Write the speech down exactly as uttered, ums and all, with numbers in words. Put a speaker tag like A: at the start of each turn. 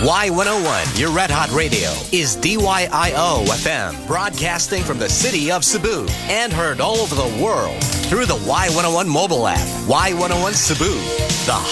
A: Y one oh one, your Red Hot Radio, is D Y I O F M, broadcasting from the city of Cebu and heard all over the world through the Y one oh one mobile app. Y one oh one Cebu, the